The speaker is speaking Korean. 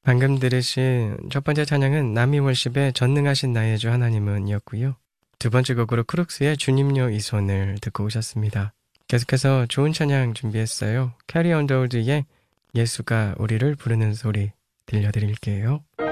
방금 들으신 첫 번째 찬양은 남이 월십의 전능하신 나의 주 하나님은 이었고요. 두 번째 곡으로 크룩스의 주님요 이 손을 듣고 오셨습니다. 계속해서 좋은 찬양 준비했어요. 캐리 언더우드의 예수가 우리를 부르는 소리 들려드릴게요.